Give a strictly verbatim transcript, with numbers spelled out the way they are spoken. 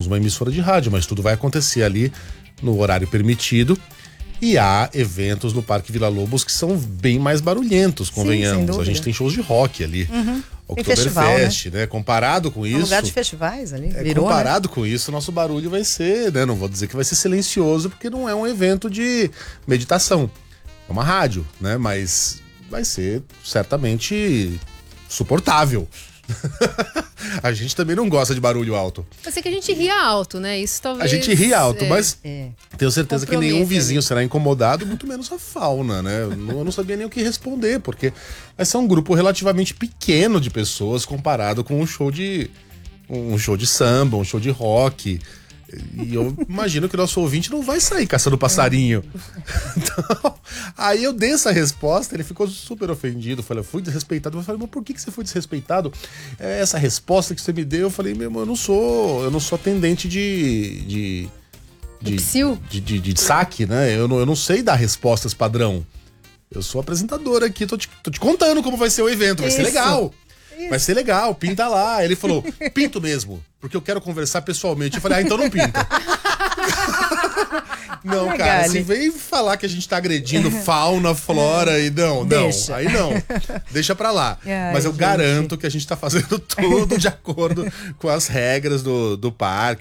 somos uma emissora de rádio, mas tudo vai acontecer ali no horário permitido. E há eventos no Parque Vila Lobos que são bem mais barulhentos, convenhamos. Sim, a gente tem shows de rock ali. Uhum. Oktoberfest, né? né? Comparado com isso... Um lugar de festivais ali, é, virou, comparado né? com isso, nosso barulho vai ser, né? Não vou dizer que vai ser silencioso, porque não é um evento de meditação. É uma rádio, né? Mas vai ser certamente suportável. A gente também não gosta de barulho alto. Eu sei que a gente ria alto, né? Isso talvez... A gente ri alto, é, mas é. tenho certeza que nenhum vizinho ali. será incomodado, muito menos a fauna, né? Eu não, eu não sabia nem o que responder, porque vai ser um grupo relativamente pequeno de pessoas comparado com um show de um show de samba, um show de rock. E eu imagino que o nosso ouvinte não vai sair caçando passarinho. Então, aí eu dei essa resposta, ele ficou super ofendido. Falei, fui desrespeitado. Eu falei, mas por que, que você foi desrespeitado? É, essa resposta que você me deu, eu falei, meu irmão, eu não sou, eu não sou atendente de. de. de, de, de, de, de saque, né? Eu não, eu não sei dar respostas padrão. Eu sou apresentador aqui, tô te, tô te contando como vai ser o evento, vai Isso. ser legal. Vai ser legal, pinta lá. Ele falou, pinto mesmo, porque eu quero conversar pessoalmente. Eu falei, ah, então não pinta. Não, Legal, cara, se ali. vem falar que a gente tá agredindo fauna, flora e não, não, Deixa. aí não. Deixa pra lá. Ai, Mas eu gente. garanto que a gente tá fazendo tudo de acordo com as regras do, do parque.